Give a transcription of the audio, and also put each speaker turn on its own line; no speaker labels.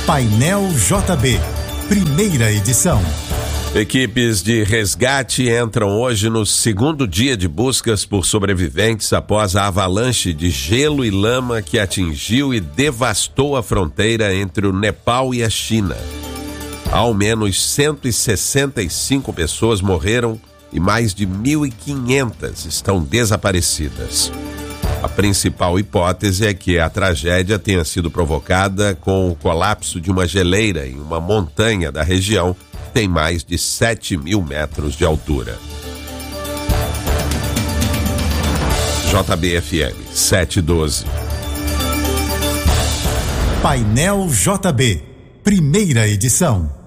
Painel JB, primeira edição.
Equipes de resgate entram hoje no segundo dia de buscas por sobreviventes após a avalanche de gelo e lama que atingiu e devastou a fronteira entre o Nepal e a China. Ao menos 165 pessoas morreram e mais de 1.500 estão desaparecidas. A principal hipótese é que a tragédia tenha sido provocada com o colapso de uma geleira em uma montanha da região que tem mais de 7.000 metros de altura. JB-FM 712.
Painel JB, primeira edição.